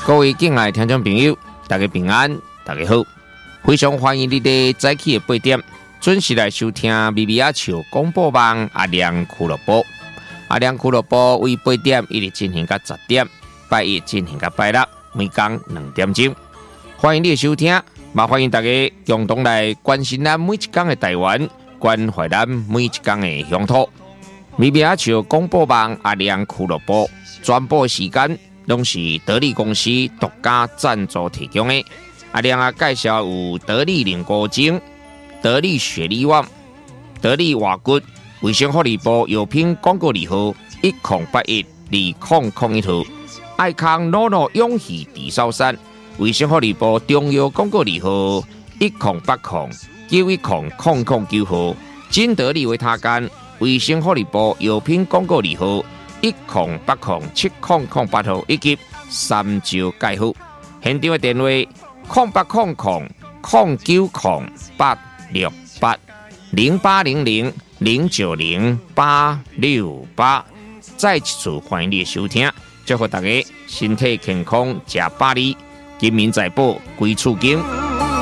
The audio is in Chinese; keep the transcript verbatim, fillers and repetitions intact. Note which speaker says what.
Speaker 1: 各位敬爱的听众朋友，大家平安，大家好，非常欢迎你哋早起的八点准时来收听咪咪阿笑广播网阿亮俱乐部。阿亮俱乐部为八点一直进行到十点，拜一进行到拜六，每天两点钟。欢迎你的收听，也欢迎大家共同来关心咱每一天的台湾，关怀咱每一天的乡土。咪咪阿笑广播网阿亮俱乐部转播时间。拢是得力公司独家赞助提供的。阿亮啊，介绍有得力凝固精、得力雪力旺、得力瓦骨、卫生福利部药品广告字号一零八一二零零一号，爱康诺诺永续地sau山卫生福利部中药广告字号一零八零九一零零零九号，金得力维他干卫生福利部药品广告字号。一零八零七零零八号以及三招介护，现场的电话零八零零零九零八六八零八零零零九零八六八。再一次欢迎你的收听，祝福大家身体健康，吃百里，金民财宝，归厝经。